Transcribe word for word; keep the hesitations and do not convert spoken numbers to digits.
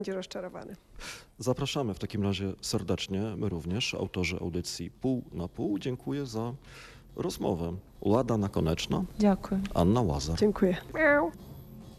będzie rozczarowany. Zapraszamy w takim razie serdecznie, my również, autorzy audycji Pół na Pół. Dziękuję za rozmowę. Lada Nakoneczna, Дякую. Anna Łazar. Dziękuję. Miau.